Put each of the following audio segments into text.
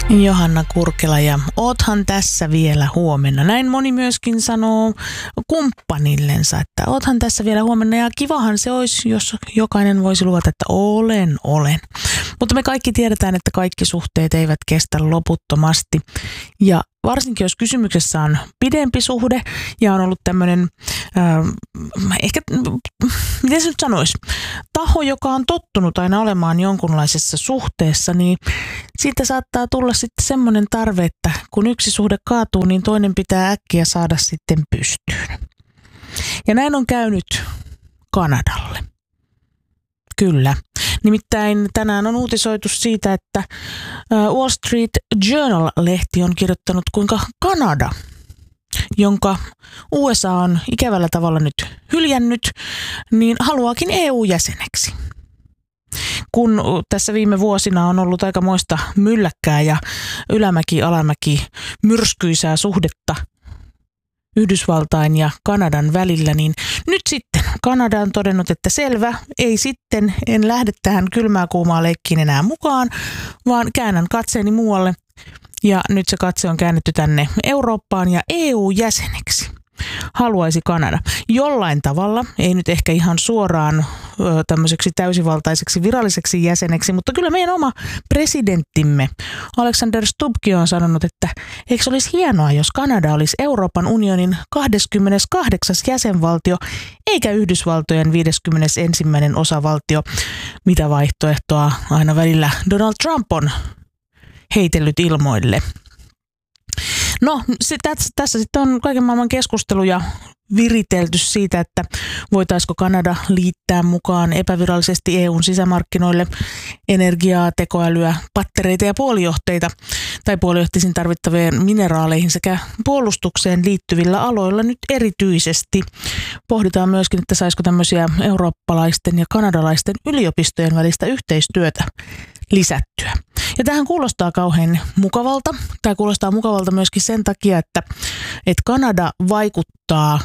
Johanna Kurkela ja oothan tässä vielä huomenna. Näin moni myöskin sanoo kumppanillensa, että oothan tässä vielä huomenna ja kivahan se olisi, jos jokainen voisi luvata, että olen. Mutta me kaikki tiedetään, että kaikki suhteet eivät kestä loputtomasti ja varsinkin jos kysymyksessä on pidempi suhde ja on ollut tämmöinen, ehkä, miten se nyt sanoisi, taho, joka on tottunut aina olemaan jonkunlaisessa suhteessa, niin siitä saattaa tulla sitten semmoinen tarve, että kun yksi suhde kaatuu, niin toinen pitää äkkiä saada sitten pystyyn. Ja näin on käynyt Kanadalle. Kyllä. Nimittäin tänään on uutisoitu siitä, että Wall Street Journal-lehti on kirjoittanut, kuinka Kanada, jonka USA on ikävällä tavalla nyt hyljännyt, niin haluaakin EU-jäseneksi. Kun tässä viime vuosina on ollut aikamoista mylläkkää ja ylämäki-alamäki myrskyisää suhdetta Yhdysvaltain ja Kanadan välillä, niin nyt sitten Kanada on todennut, että selvä, ei sitten, en lähde tähän kylmää kuumaa leikkiin enää mukaan, vaan käännän katseeni muualle. Ja nyt se katse on käännetty tänne Eurooppaan ja EU-jäseneksi haluaisi Kanada. Jollain tavalla, ei nyt ehkä ihan suoraan tämmöiseksi täysivaltaiseksi viralliseksi jäseneksi, mutta kyllä meidän oma presidenttimme Alexander Stubbkin on sanonut, että eikö olisi hienoa, jos Kanada olisi Euroopan unionin 28. jäsenvaltio, eikä Yhdysvaltojen 51. osavaltio, mitä vaihtoehtoa aina välillä Donald Trump on heitellyt ilmoille. No, tässä sitten on kaiken maailman keskusteluja viritelty siitä, että voitaisiko Kanada liittää mukaan epävirallisesti EUn sisämarkkinoille energiaa, tekoälyä, pattereita ja puolijohteita tai puolijohteisiin tarvittavien mineraaleihin sekä puolustukseen liittyvillä aloilla nyt erityisesti. Pohditaan myöskin, että saisiko tämmöisiä eurooppalaisten ja kanadalaisten yliopistojen välistä yhteistyötä lisättyä. Ja tähän kuulostaa kauhean mukavalta, tai kuulostaa mukavalta myöskin sen takia, että Kanada vaikuttaa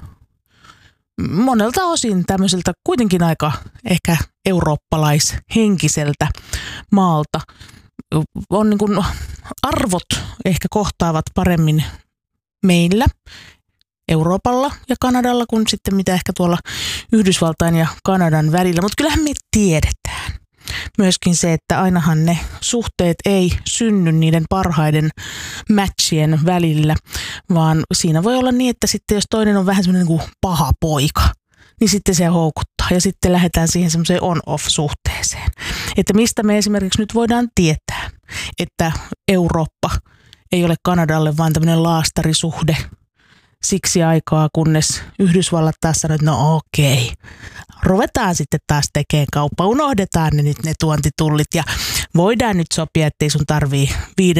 monelta osin tämmöiseltä kuitenkin aika ehkä eurooppalaishenkiseltä maalta. On niin kuin arvot ehkä kohtaavat paremmin meillä, Euroopalla ja Kanadalla, kuin sitten mitä ehkä tuolla Yhdysvaltain ja Kanadan välillä. Mutta kyllähän me tiedetään myöskin se, että ainahan ne suhteet ei synny niiden parhaiden matchien välillä, vaan siinä voi olla niin, että sitten jos toinen on vähän semmoinen niin kuin paha poika, niin sitten se houkuttaa ja sitten lähdetään siihen semmoiseen on-off-suhteeseen. Että mistä me esimerkiksi nyt voidaan tietää, että Eurooppa ei ole Kanadalle vaan tämmöinen laastarisuhde siksi aikaa, kunnes Yhdysvallat taas sanoo, että no okei, ruvetaan sitten taas tekemään kauppa, unohdetaan ne tuontitullit ja voidaan nyt sopia, ettei sun tarvii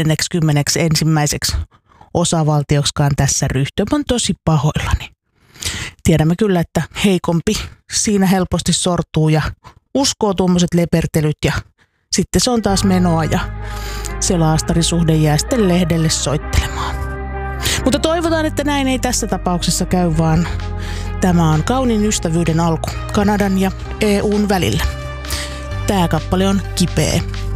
51. osavaltioksikaan tässä ryhtyä. Mä oon tosi pahoillani. Tiedämme kyllä, että heikompi siinä helposti sortuu ja uskoo tuommoiset lepertelyt ja sitten se on taas menoa ja se laastarisuhde jää sitten lehdelle soittelemaan. Mutta toivotaan, että näin ei tässä tapauksessa käy, vaan tämä on kauniin ystävyyden alku Kanadan ja EUn välillä. Tämä kappale on kipeä.